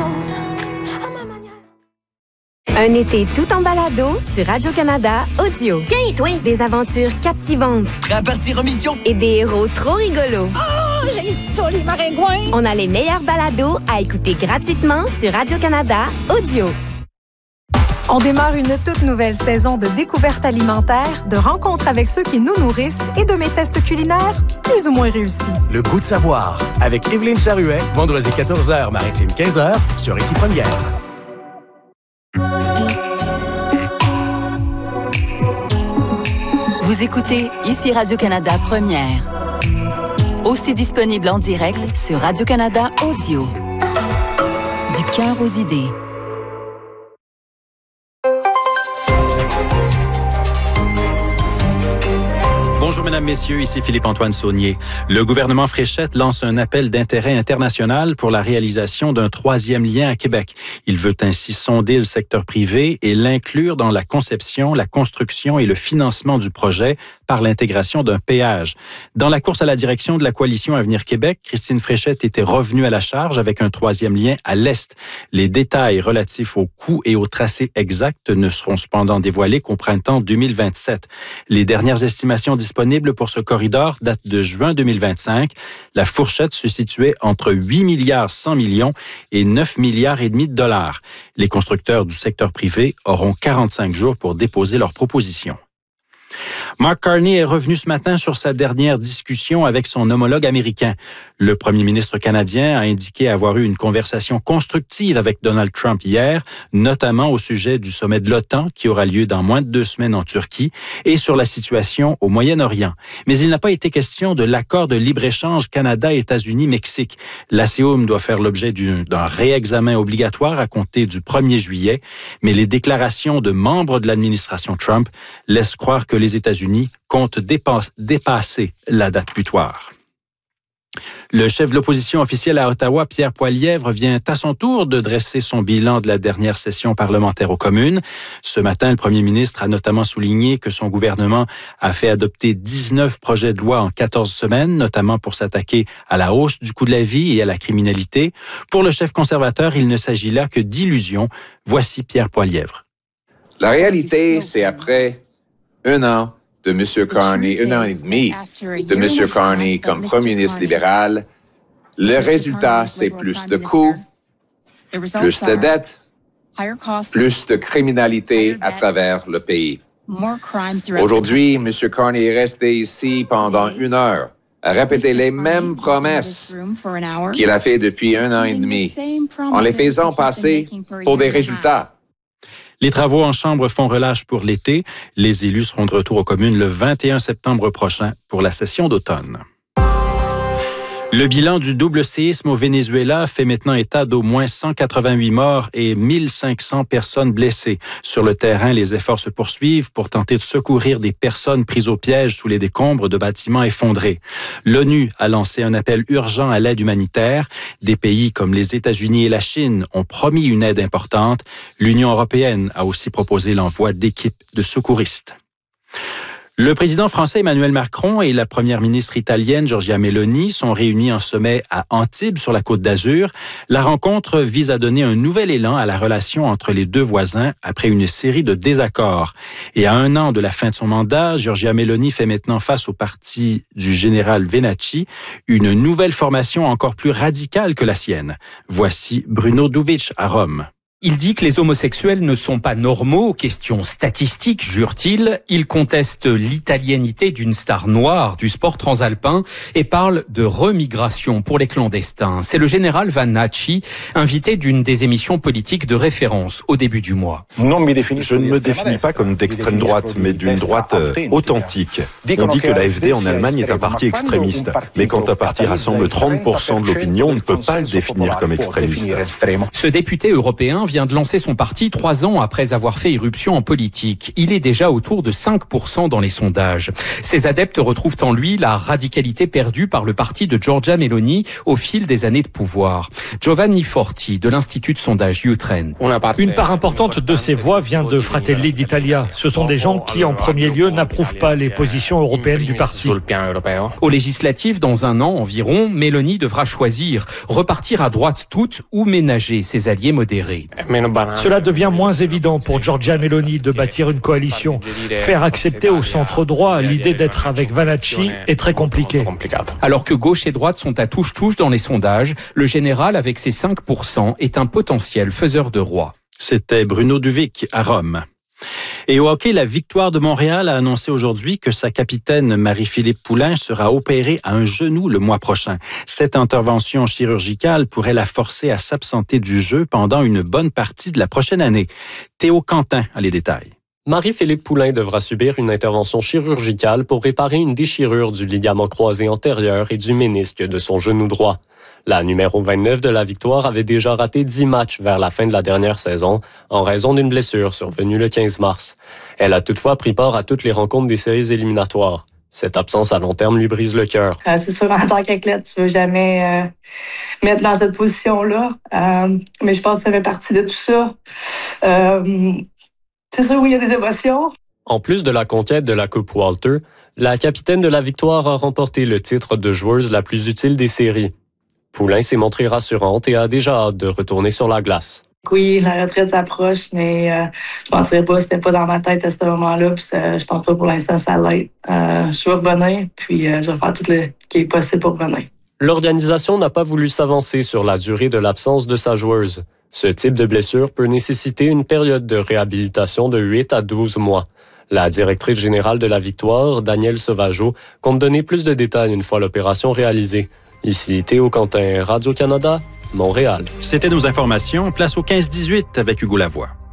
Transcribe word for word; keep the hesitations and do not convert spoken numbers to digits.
choses à ma manière. Un été tout en balado sur Radio-Canada Audio. Tiens, toi! Des aventures captivantes. Prêt à partir en mission? Et des héros trop rigolos. Oh, j'ai ça, les maringouins! On a les meilleurs balados à écouter gratuitement sur Radio-Canada Audio. On démarre une toute nouvelle saison de découvertes alimentaires, de rencontres avec ceux qui nous nourrissent et de mes tests culinaires plus ou moins réussis. Le goût de savoir, avec Évelyne Charuet, vendredi quatorze heures, maritime quinze heures, sur Ici Première. Vous écoutez Ici Radio-Canada Première. Aussi disponible en direct sur Radio-Canada Audio. Du cœur aux idées. Bonjour, mesdames, messieurs, ici Philippe-Antoine Saunier. Le gouvernement Fréchette lance un appel d'intérêt international pour la réalisation d'un troisième lien à Québec. Il veut ainsi sonder le secteur privé et l'inclure dans la conception, la construction et le financement du projet par l'intégration d'un péage. Dans la course à la direction de la coalition Avenir Québec, Christine Fréchette était revenue à la charge avec un troisième lien à l'est. Les détails relatifs au coût et au tracé exact ne seront cependant dévoilés qu'au printemps deux mille vingt-sept. Les dernières estimations disponibles pour ce corridor datent de juin deux mille vingt-cinq. La fourchette se situait entre huit milliards cent millions et neuf milliards et demi de dollars. Les constructeurs du secteur privé auront quarante-cinq jours pour déposer leurs propositions. Mark Carney est revenu ce matin sur sa dernière discussion avec son homologue américain. Le premier ministre canadien a indiqué avoir eu une conversation constructive avec Donald Trump hier, notamment au sujet du sommet de l'OTAN qui aura lieu dans moins de deux semaines en Turquie et sur la situation au Moyen-Orient. Mais il n'a pas été question de l'accord de libre-échange Canada-États-Unis-Mexique. L'A C O M doit faire l'objet d'un réexamen obligatoire à compter du premier juillet, mais les déclarations de membres de l'administration Trump laissent croire que les États-Unis comptent dépasse, dépasser la date butoir. Le chef de l'opposition officielle à Ottawa, Pierre Poilievre, vient à son tour de dresser son bilan de la dernière session parlementaire aux communes. Ce matin, le premier ministre a notamment souligné que son gouvernement a fait adopter dix-neuf projets de loi en quatorze semaines, notamment pour s'attaquer à la hausse du coût de la vie et à la criminalité. Pour le chef conservateur, il ne s'agit là que d'illusions. Voici Pierre Poilievre. La réalité, c'est après un an de M. Carney, un an et demi de M. Carney comme premier ministre libéral, le résultat, c'est plus de coûts, plus de dettes, plus de criminalité à travers le pays. Aujourd'hui, M. Carney est resté ici pendant une heure à répéter les mêmes promesses qu'il a fait depuis un an et demi, en les faisant passer pour des résultats. Les travaux en chambre font relâche pour l'été. Les élus seront de retour aux communes le vingt et un septembre prochain pour la session d'automne. Le bilan du double séisme au Venezuela fait maintenant état d'au moins cent quatre-vingt-huit morts et mille cinq cents personnes blessées. Sur le terrain, les efforts se poursuivent pour tenter de secourir des personnes prises au piège sous les décombres de bâtiments effondrés. L'ONU a lancé un appel urgent à l'aide humanitaire. Des pays comme les États-Unis et la Chine ont promis une aide importante. L'Union européenne a aussi proposé l'envoi d'équipes de secouristes. Le président français Emmanuel Macron et la première ministre italienne Giorgia Meloni sont réunis en sommet à Antibes sur la Côte d'Azur. La rencontre vise à donner un nouvel élan à la relation entre les deux voisins après une série de désaccords. Et à un an de la fin de son mandat, Giorgia Meloni fait maintenant face au parti du général Vannacci, une nouvelle formation encore plus radicale que la sienne. Voici Bruno Duvic à Rome. Il dit que les homosexuels ne sont pas normaux, question statistique, jure-t-il. Il conteste l'italianité d'une star noire du sport transalpin et parle de remigration pour les clandestins. C'est le général Vannacci, invité d'une des émissions politiques de référence au début du mois. Je ne me définis pas comme d'extrême droite, mais d'une droite authentique. On dit que l'A F D en Allemagne est un parti extrémiste. Mais quand un parti rassemble trente pour cent de l'opinion, on ne peut pas le définir comme extrémiste. Ce député européen vient vient de lancer son parti trois ans après avoir fait irruption en politique. Il est déjà autour de cinq pour cent dans les sondages. Ses adeptes retrouvent en lui la radicalité perdue par le parti de Giorgia Meloni au fil des années de pouvoir. Giovanni Forti de l'Institut de sondage Youtrend. Une part importante de ces voix vient de Fratelli d'Italia. Ce sont des gens qui, en premier lieu, n'approuvent pas les positions européennes du parti. Aux législatives, dans un an environ, Meloni devra choisir repartir à droite toute ou ménager ses alliés modérés. Cela devient moins évident pour Giorgia Meloni de bâtir une coalition. Faire accepter au centre-droit l'idée d'être avec Vanacci est très compliqué. Alors que gauche et droite sont à touche-touche dans les sondages, le général, avec ses cinq pour cent, est un potentiel faiseur de roi. C'était Bruno Duvic à Rome. Et au hockey, la Victoire de Montréal a annoncé aujourd'hui que sa capitaine Marie-Philippe Poulin sera opérée à un genou le mois prochain. Cette intervention chirurgicale pourrait la forcer à s'absenter du jeu pendant une bonne partie de la prochaine année. Théo Quentin a les détails. Marie-Philippe Poulin devra subir une intervention chirurgicale pour réparer une déchirure du ligament croisé antérieur et du ménisque de son genou droit. La numéro vingt-neuf de la Victoire avait déjà raté dix matchs vers la fin de la dernière saison en raison d'une blessure survenue le quinze mars. Elle a toutefois pris part à toutes les rencontres des séries éliminatoires. Cette absence à long terme lui brise le cœur. Euh, c'est sûr, en tant qu'athlète, tu veux jamais euh, mettre dans cette position-là. Euh, mais je pense que ça fait partie de tout ça. Euh, c'est sûr, oui, il y a des émotions. En plus de la conquête de la Coupe Walter, la capitaine de la Victoire a remporté le titre de joueuse la plus utile des séries. Poulin s'est montrée rassurante et a déjà hâte de retourner sur la glace. Oui, la retraite s'approche, mais euh, je ne mentirais pas, c'était pas dans ma tête à ce moment-là, puis ça, je pense pas pour l'instant ça l'être. Euh, je vais revenir, puis euh, je vais faire tout ce qui est possible pour revenir. L'organisation n'a pas voulu s'avancer sur la durée de l'absence de sa joueuse. Ce type de blessure peut nécessiter une période de réhabilitation de huit à douze mois. La directrice générale de la Victoire, Danielle Sauvageau, compte donner plus de détails une fois l'opération réalisée. Ici Théo Quentin, Radio-Canada, Montréal. C'était nos informations. Place au quinze dix-huit avec Hugo Lavoie.